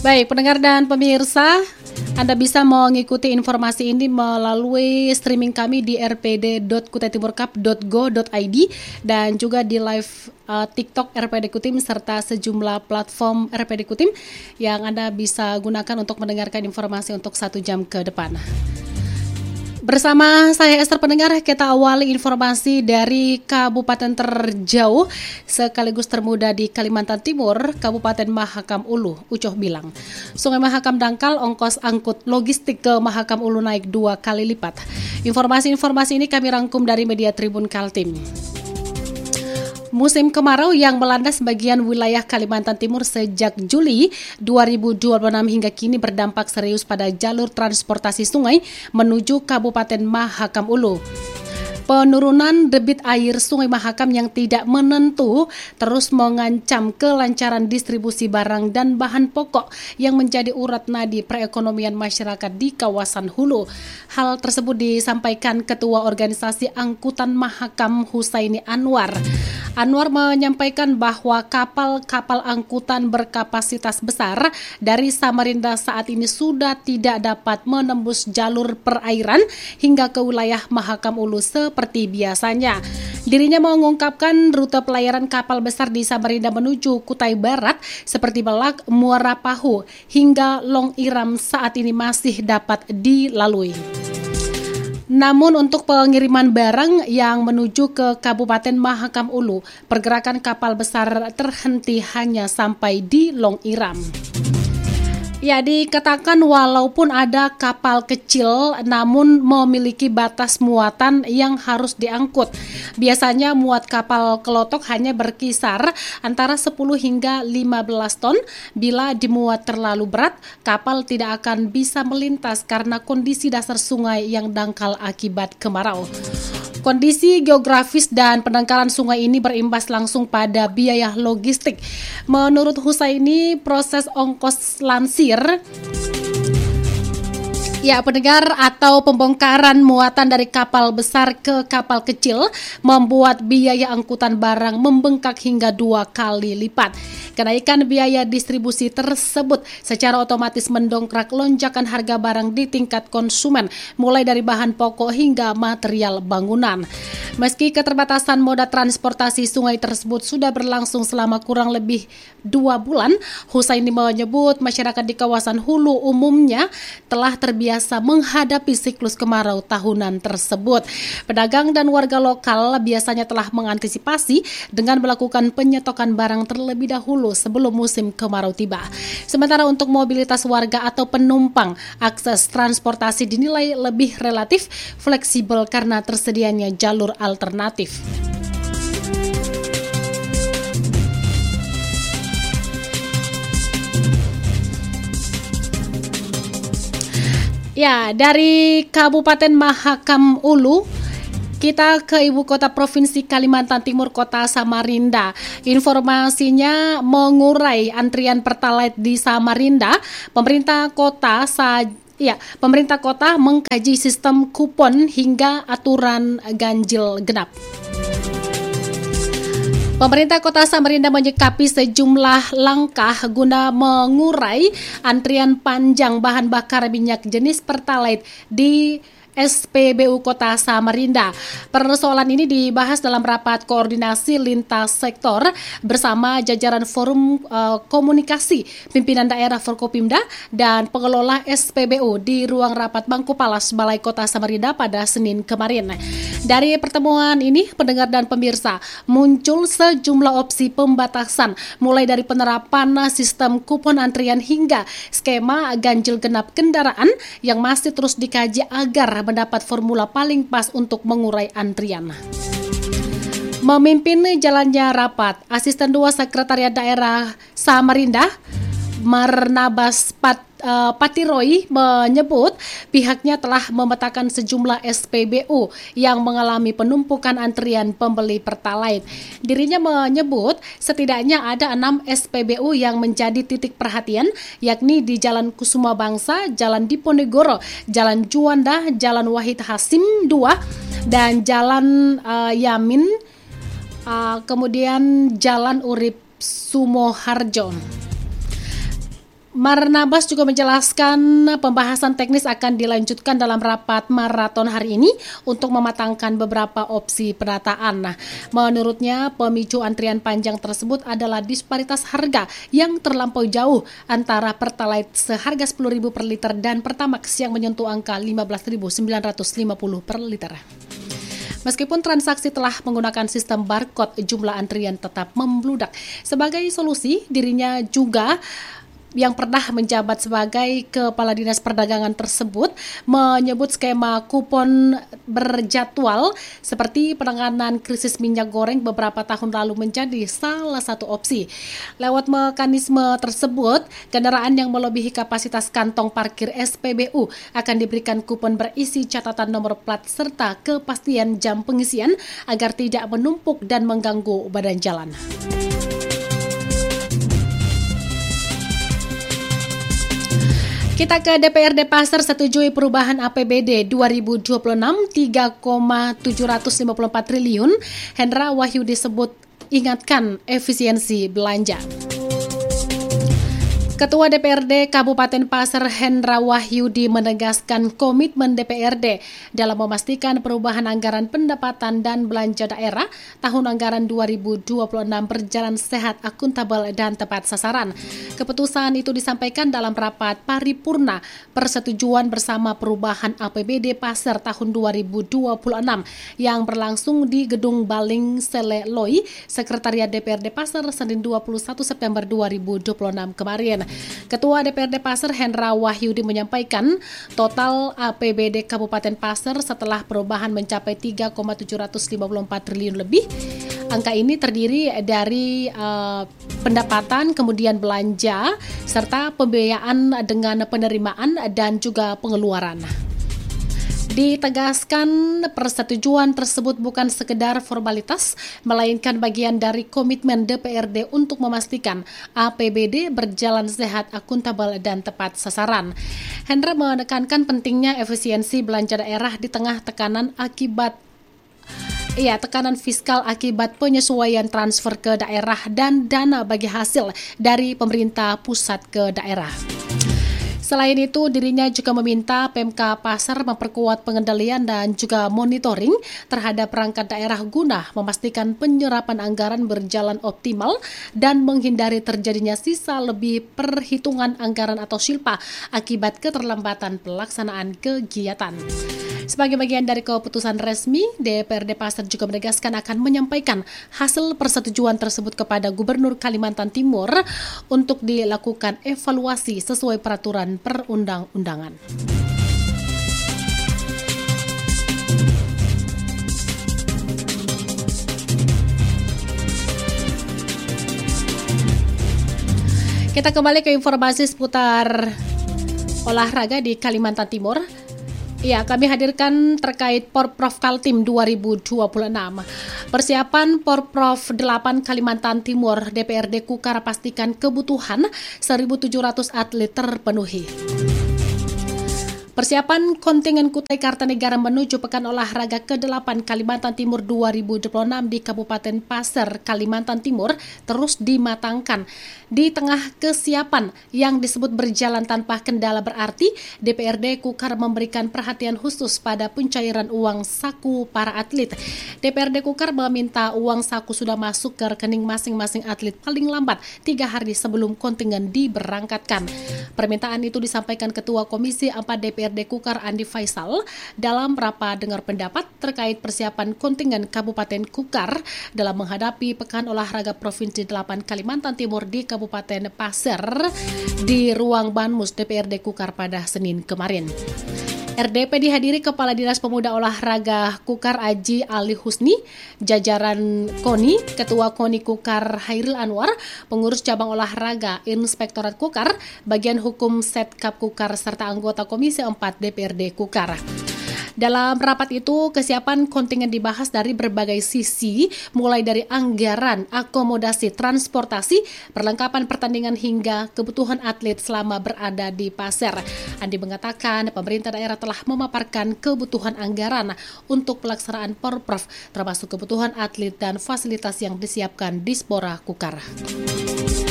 Baik, pendengar dan pemirsa, Anda bisa mengikuti informasi ini melalui streaming kami di rpd.kutaitimurcup.go.id dan juga di live TikTok RPD Kutim serta sejumlah platform RPD Kutim yang Anda bisa gunakan untuk mendengarkan informasi untuk 1 jam ke depan. Bersama saya Esther pendengar, kita awali informasi dari Kabupaten terjauh sekaligus termuda di Kalimantan Timur, Kabupaten Mahakam Ulu. Ucoh bilang, Sungai Mahakam dangkal, ongkos angkut logistik ke Mahakam Ulu naik 2 kali lipat. Informasi-informasi ini kami rangkum dari media Tribun Kaltim. Musim kemarau yang melanda sebagian wilayah Kalimantan Timur sejak Juli 2026 hingga kini berdampak serius pada jalur transportasi sungai menuju Kabupaten Mahakam Ulu. Penurunan debit air Sungai Mahakam yang tidak menentu terus mengancam kelancaran distribusi barang dan bahan pokok yang menjadi urat nadi perekonomian masyarakat di kawasan hulu. Hal tersebut disampaikan Ketua Organisasi Angkutan Mahakam Husaini Anwar. Anwar menyampaikan bahwa kapal-kapal angkutan berkapasitas besar dari Samarinda saat ini sudah tidak dapat menembus jalur perairan hingga ke wilayah Mahakam Ulu seperti biasanya. Dirinya mengungkapkan rute pelayaran kapal besar di Samarinda menuju Kutai Barat seperti Belak, Muara Pahu hingga Long Iram saat ini masih dapat dilalui. Namun untuk pengiriman barang yang menuju ke Kabupaten Mahakam Ulu, pergerakan kapal besar terhenti hanya sampai di Long Iram. Ya, dikatakan walaupun ada kapal kecil namun memiliki batas muatan yang harus diangkut. Biasanya muat kapal kelotok hanya berkisar antara 10 hingga 15 ton. Bila dimuat terlalu berat, kapal tidak akan bisa melintas karena kondisi dasar sungai yang dangkal akibat kemarau. Kondisi geografis dan pendangkalan sungai ini berimbas langsung pada biaya logistik. Menurut Husaini, proses ongkos lansir pendengar atau pembongkaran muatan dari kapal besar ke kapal kecil membuat biaya angkutan barang membengkak hingga 2 kali lipat. Kenaikan biaya distribusi tersebut secara otomatis mendongkrak lonjakan harga barang di tingkat konsumen, mulai dari bahan pokok hingga material bangunan. Meski keterbatasan moda transportasi sungai tersebut sudah berlangsung selama kurang lebih 2 bulan, Husaini menyebut masyarakat di kawasan hulu umumnya telah terbiasa menghadapi siklus kemarau tahunan tersebut. Pedagang dan warga lokal biasanya telah mengantisipasi dengan melakukan penyetokan barang terlebih dahulu sebelum musim kemarau tiba. Sementara untuk mobilitas warga atau penumpang, akses transportasi dinilai lebih relatif fleksibel karena tersedianya jalur alternatif. Ya, dari Kabupaten Mahakam Ulu, kita ke ibu kota provinsi Kalimantan Timur, kota Samarinda. Informasinya mengurai antrian Pertalite di Samarinda. Pemerintah kota mengkaji sistem kupon hingga aturan ganjil genap. Pemerintah Kota Samarinda menyikapi sejumlah langkah guna mengurai antrian panjang bahan bakar minyak jenis Pertalite di SPBU Kota Samarinda. Persoalan ini dibahas dalam rapat koordinasi lintas sektor bersama jajaran Forum Komunikasi Pimpinan Daerah Forkopimda dan pengelola SPBU di ruang rapat Bangku Palas, Balai Kota Samarinda pada Senin kemarin. Dari pertemuan ini, pendengar dan pemirsa, muncul sejumlah opsi pembatasan, mulai dari penerapan sistem kupon antrian hingga skema ganjil genap kendaraan yang masih terus dikaji agar mendapat formula paling pas untuk mengurai antrian. Memimpin jalannya rapat, Asisten 2 Sekretariat Daerah Samarinda, Marnabas Patiroy menyebut pihaknya telah memetakan sejumlah SPBU yang mengalami penumpukan antrian pembeli Pertalite. Dirinya menyebut setidaknya ada 6 SPBU yang menjadi titik perhatian, yakni di Jalan Kusuma Bangsa, Jalan Diponegoro, Jalan Juanda, Jalan Wahid Hasim 2, dan Jalan Yamin, kemudian Jalan Urip Sumoharjo. Marnabas juga menjelaskan pembahasan teknis akan dilanjutkan dalam rapat maraton hari ini untuk mematangkan beberapa opsi penataan. Nah, menurutnya pemicu antrian panjang tersebut adalah disparitas harga yang terlampau jauh antara Pertalite seharga Rp10.000 per liter dan Pertamax yang menyentuh angka Rp15.950 per liter. Meskipun transaksi telah menggunakan sistem barcode, jumlah antrian tetap membludak. Sebagai solusi, dirinya juga yang pernah menjabat sebagai Kepala Dinas Perdagangan tersebut menyebut skema kupon berjadwal seperti penanganan krisis minyak goreng beberapa tahun lalu menjadi salah satu opsi. Lewat mekanisme tersebut, kendaraan yang melebihi kapasitas kantong parkir SPBU akan diberikan kupon berisi catatan nomor plat serta kepastian jam pengisian agar tidak menumpuk dan mengganggu badan jalan. Kita ke DPRD Pasar setujui perubahan APBD 2026 3,754 triliun. Hendra Wahyu disebut ingatkan efisiensi belanja. Ketua DPRD Kabupaten Pasar Hendra Wahyudi menegaskan komitmen DPRD dalam memastikan perubahan anggaran pendapatan dan belanja daerah tahun anggaran 2026 berjalan sehat, akuntabel, dan tepat sasaran. Keputusan itu disampaikan dalam rapat paripurna persetujuan bersama perubahan APBD Pasar tahun 2026 yang berlangsung di Gedung Baling Sele Loi, Sekretariat DPRD Pasar Senin 21 September 2026 kemarin. Ketua DPRD Pasar Hendra Wahyudi menyampaikan total APBD Kabupaten Pasar setelah perubahan mencapai 3,754 triliun lebih. Angka ini terdiri dari pendapatan, kemudian belanja, serta pembiayaan dengan penerimaan dan juga pengeluaran. Ditegaskan persetujuan tersebut bukan sekedar formalitas, melainkan bagian dari komitmen DPRD untuk memastikan APBD berjalan sehat, akuntabel, dan tepat sasaran. Hendra menekankan pentingnya efisiensi belanja daerah di tengah tekanan fiskal akibat penyesuaian transfer ke daerah dan dana bagi hasil dari pemerintah pusat ke daerah. Selain itu, dirinya juga meminta Pemka Pasar memperkuat pengendalian dan juga monitoring terhadap perangkat daerah guna memastikan penyerapan anggaran berjalan optimal dan menghindari terjadinya sisa lebih perhitungan anggaran atau silpa akibat keterlambatan pelaksanaan kegiatan. Sebagai bagian dari keputusan resmi, DPRD Pasar juga menegaskan akan menyampaikan hasil persetujuan tersebut kepada Gubernur Kalimantan Timur untuk dilakukan evaluasi sesuai peraturan perundang-undangan. Kita kembali ke informasi seputar olahraga di Kalimantan Timur. Ya, kami hadirkan terkait Porprov Kaltim 2026. Persiapan Porprov 8 Kalimantan Timur, DPRD Kukar pastikan kebutuhan 1.700 atlet terpenuhi. Persiapan kontingen Kutai Kartanegara menuju Pekan Olahraga ke-8 Kalimantan Timur 2026 di Kabupaten Pasar, Kalimantan Timur terus dimatangkan. Di tengah kesiapan yang disebut berjalan tanpa kendala berarti, DPRD Kukar memberikan perhatian khusus pada pencairan uang saku para atlet. DPRD Kukar meminta uang saku sudah masuk ke rekening masing-masing atlet paling lambat 3 hari sebelum kontingen diberangkatkan. Permintaan itu disampaikan Ketua Komisi 4 DPRD Kukar Andi Faisal dalam rapat dengar pendapat terkait persiapan kontingen Kabupaten Kukar dalam menghadapi Pekan Olahraga Provinsi 8 Kalimantan Timur di Kabupaten Pasar di ruang Banmus DPRD Kukar pada Senin kemarin. RDP dihadiri Kepala Dinas Pemuda Olahraga Kukar Aji Ali Husni, jajaran KONI, Ketua KONI Kukar Hairil Anwar, pengurus cabang olahraga Inspektorat Kukar, bagian hukum Setkap Kukar, serta anggota Komisi 4 DPRD Kukar. Dalam rapat itu, kesiapan kontingen dibahas dari berbagai sisi, mulai dari anggaran, akomodasi, transportasi, perlengkapan pertandingan hingga kebutuhan atlet selama berada di Pasar. Andi mengatakan pemerintah daerah telah memaparkan kebutuhan anggaran untuk pelaksanaan Porprov, termasuk kebutuhan atlet dan fasilitas yang disiapkan Dispora Kukar.